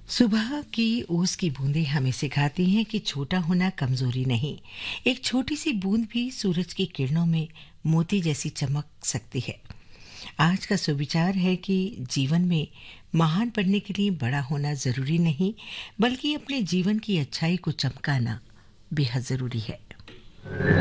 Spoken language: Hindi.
सुबह की ओस की बूंदें हमें सिखाती हैं कि छोटा होना कमजोरी नहीं। एक छोटी सी बूंद भी सूरज की किरणों में मोती जैसी चमक सकती है। आज का सुविचार है कि जीवन में महान बनने के लिए बड़ा होना जरूरी नहीं, बल्कि अपने जीवन की अच्छाई को चमकाना बेहद जरूरी है।